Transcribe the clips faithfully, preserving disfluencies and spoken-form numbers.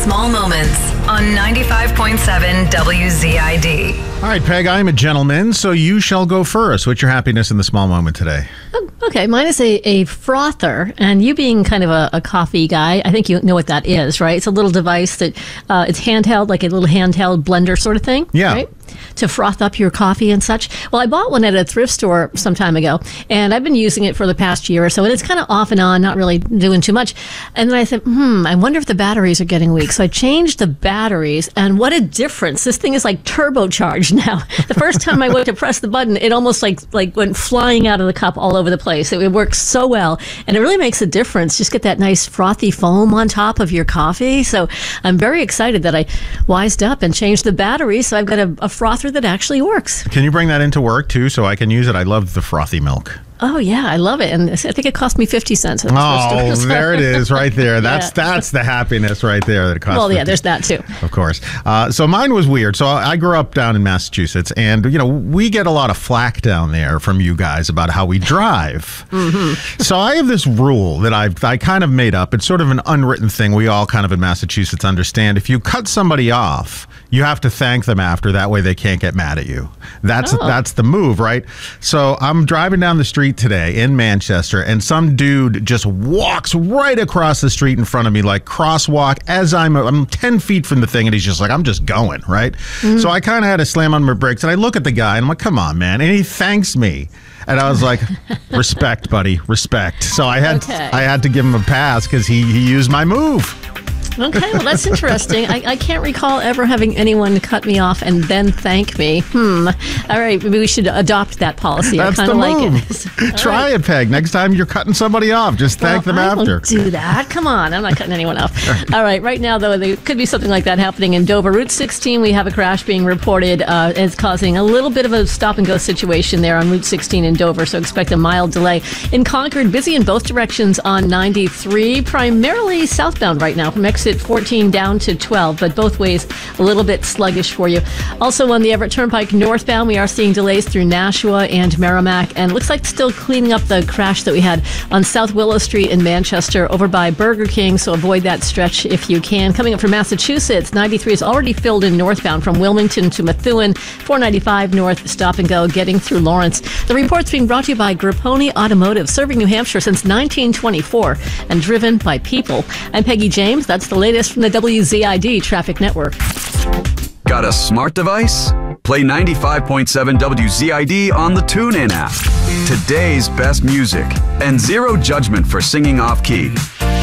Small Moments on ninety-five point seven W Z I D. All right, Peg, I'm a gentleman, so you shall go first. What's your happiness in the small moment today? Okay, mine is a, a frother, and you being kind of a, a coffee guy, I think you know what that is, right? It's a little device that uh, it's handheld, like a little handheld blender sort of thing. Yeah. Right? To froth up your coffee and such. Well, I bought one at a thrift store some time ago, and I've been using it for the past year or so, and it's kind of off and on, not really doing too much. And then I said, hmm, I wonder if the batteries are getting weak. So I changed the batteries, and what a difference. This thing is like turbocharged now. The first time I went to press the button, it almost like like went flying out of the cup all over the place. It, it works so well, and it really makes a difference. Just get that nice frothy foam on top of your coffee. So I'm very excited that I wised up and changed the battery, so I've got a, a frother that actually works. Can you bring that into work, too, so I can use it? I love the frothy milk. Oh, yeah, I love it. And I think it cost me fifty cents. At the oh, store. there it is right there. That's Yeah. that's the happiness right there that it costs. Well, yeah, fifty. there's that, too. Of course. Uh, so mine was weird. So I grew up down in Massachusetts, and, you know, we get a lot of flack down there from you guys about how we drive. Mm-hmm. So I have this rule that I've, I kind of made up. It's sort of an unwritten thing we all kind of in Massachusetts understand. If you cut somebody off, you have to thank them after. That way they can't get mad at you. That's Oh. that's the move, right? So I'm driving down the street today in Manchester, and some dude just walks right across the street in front of me, like crosswalk, as I'm I'm ten feet from the thing, and he's just like, I'm just going, right? Mm-hmm. So I kind of had to slam on my brakes, and I look at the guy, and I'm like, come on, man. And he thanks me. And I was like, respect, buddy, respect. So I had Okay. I had to give him a pass because he, he used my move. Okay, well, that's interesting. I, I can't recall ever having anyone cut me off and then thank me. Hmm. All right, maybe we should adopt that policy. That's I the kind of like move. it. Try right. it, Peg. Next time you're cutting somebody off, just thank well, them I after. Won't do that. Come on, I'm not cutting anyone off. All right, right now, though, there could be something like that happening in Dover. Route sixteen, we have a crash being reported. Uh, it's causing a little bit of a stop-and-go situation there on Route sixteen in Dover, so expect a mild delay. In Concord, busy in both directions on ninety-three, primarily southbound right now from exit fourteen down to twelve, but both ways a little bit sluggish for you. Also on the Everett Turnpike northbound, we are seeing delays through Nashua and Merrimack, and looks like still cleaning up the crash that we had on South Willow Street in Manchester over by Burger King, so avoid that stretch if you can. Coming up from Massachusetts, ninety-three is already filled in northbound from Wilmington to Methuen, four ninety-five north, stop and go, getting through Lawrence. The report's being brought to you by Grapponi Automotive, serving New Hampshire since nineteen twenty-four and driven by people. I'm Peggy James. That's the latest from the W Z I D Traffic Network. Got a smart device? Play ninety-five point seven W Z I D on the TuneIn app. Today's best music and zero judgment for singing off key.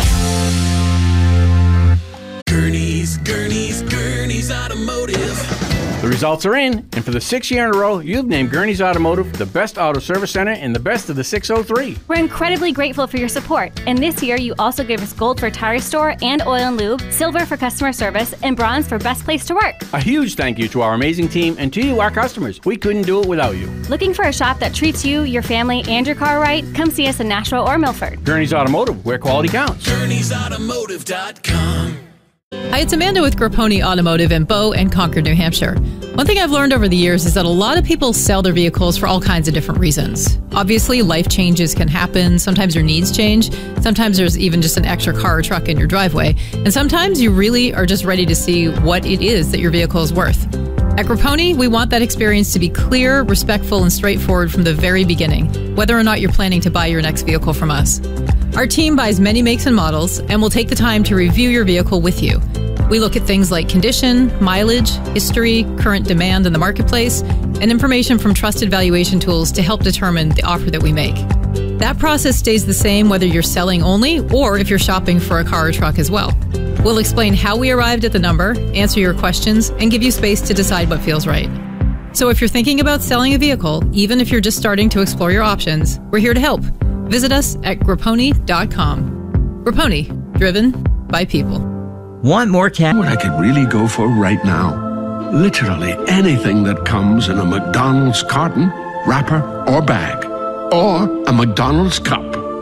Gurney's, Gurney's, Gurney's Automotive. The results are in, and for the sixth year in a row, you've named Gurney's Automotive the best auto service center and the best of the six oh three. We're incredibly grateful for your support, and this year you also gave us gold for tire store and oil and lube, silver for customer service, and bronze for best place to work. A huge thank you to our amazing team and to you, our customers. We couldn't do it without you. Looking for a shop that treats you, your family, and your car right? Come see us in Nashua or Milford. Gurney's Automotive, where quality counts. Gurney's Automotive dot com. Hi, it's Amanda with Grapponi Automotive in Bow and Concord, New Hampshire. One thing I've learned over the years is that a lot of people sell their vehicles for all kinds of different reasons. Obviously, life changes can happen. Sometimes your needs change. Sometimes there's even just an extra car or truck in your driveway. And sometimes you really are just ready to see what it is that your vehicle is worth. At Grapponi, we want that experience to be clear, respectful, and straightforward from the very beginning, whether or not you're planning to buy your next vehicle from us. Our team buys many makes and models, and will take the time to review your vehicle with you. We look at things like condition, mileage, history, current demand in the marketplace, and information from trusted valuation tools to help determine the offer that we make. That process stays the same whether you're selling only or if you're shopping for a car or truck as well. We'll explain how we arrived at the number, answer your questions, and give you space to decide what feels right. So if you're thinking about selling a vehicle, even if you're just starting to explore your options, we're here to help. Visit us at grapponi dot com. Grapponi, driven by people. Want more cat? What I could really go for right now. Literally anything that comes in a McDonald's carton, wrapper, or bag. Or a McDonald's cup.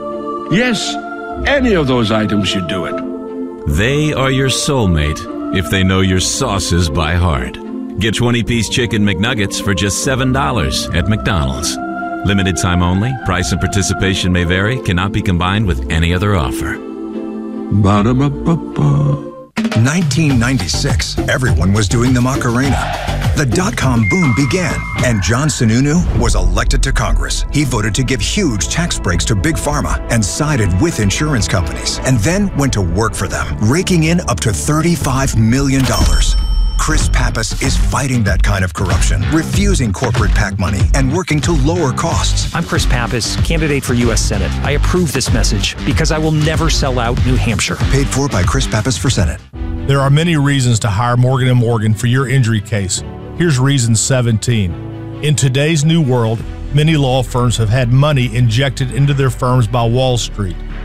Yes, any of those items should do it. They are your soulmate if they know your sauces by heart. Get twenty-piece chicken McNuggets for just seven dollars at McDonald's. Limited time only. Price and participation may vary. Cannot be combined with any other offer. Ba-da-ba-ba-ba. nineteen ninety-six, everyone was doing the Macarena. The dot-com boom began, and John Sununu was elected to Congress. He voted to give huge tax breaks to Big Pharma and sided with insurance companies, and then went to work for them, raking in up to thirty-five million dollars. Chris Pappas is fighting that kind of corruption, refusing corporate PAC money, and working to lower costs. I'm Chris Pappas, candidate for U S Senate. I approve this message because I will never sell out New Hampshire. Paid for by Chris Pappas for Senate. There are many reasons to hire Morgan and Morgan for your injury case. Here's reason seventeen. In today's new world, many law firms have had money injected into their firms by Wall Street.